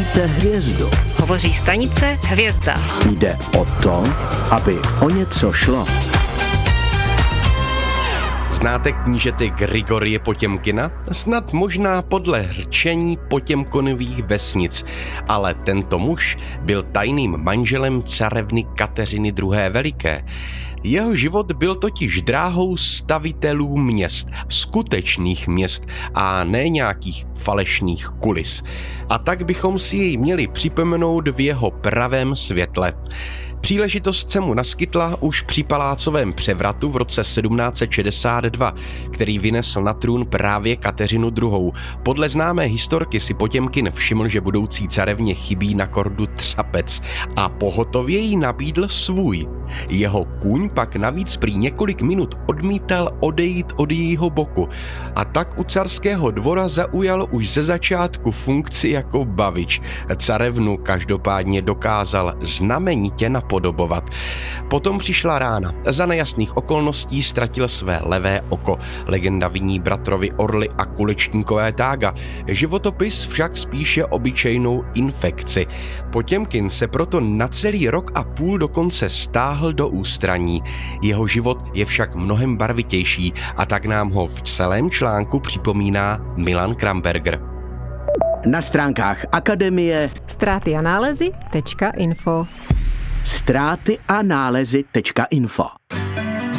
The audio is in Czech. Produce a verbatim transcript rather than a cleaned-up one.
Vidíte hvězdu. Hovoří stanice Hvězda. Jde o to, aby o něco šlo. Znáte knížete Grigorie Potěmkina? Snad možná podle řečení Potěmkonových vesnic, ale tento muž byl tajným manželem carevny Kateřiny druhé. Veliké. Jeho život byl totiž dráhou stavitelů měst, skutečných měst a ne nějakých falešných kulis. A tak bychom si jej měli připomenout v jeho pravém světle. Příležitost se mu naskytla už při palácovém převratu v roce sedmnáct set šedesát dva, který vynesl na trůn právě Kateřinu druhou. Podle známé historky si Potěmkin všiml, že budoucí carevně chybí na kordu třapec a pohotově jí nabídl svůj. Jeho kůň pak navíc prý několik minut odmítal odejít od jejího boku a tak u carského dvora zaujal už ze začátku funkci jako bavič. Carevnu každopádně dokázal znamenitě napodobovat. Potom přišla rána. Za nejasných okolností ztratil své levé oko. Legenda viní bratrovi Orly a Kulečníkové tága. Životopis však spíše obyčejnou infekci. Potěmkin se proto na celý rok a půl dokonce stáhl do ústraní. Jeho život je však mnohem barvitější a tak nám ho v celém článku připomíná Milan Kramberger. Na stránkách Akademie Ztráty a nálezy tečka info ztráty a nálezy tečka info